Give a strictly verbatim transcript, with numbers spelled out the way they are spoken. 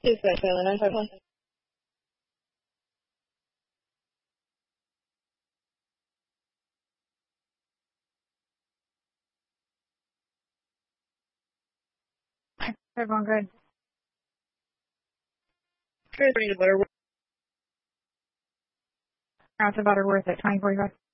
Two Sky Trailer nine five one. Everyone good? Transferring to Butterworth. That's about her worth it. twenty forty-five.